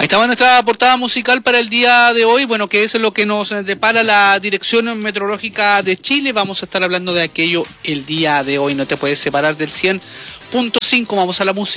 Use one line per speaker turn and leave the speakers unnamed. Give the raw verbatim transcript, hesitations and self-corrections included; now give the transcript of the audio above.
Ahí estaba nuestra portada musical para el día de hoy, bueno, que es lo que nos depara la Dirección Meteorológica de Chile. Vamos a estar hablando de aquello el día de hoy, no te puedes separar del cien punto cinco, vamos a la música.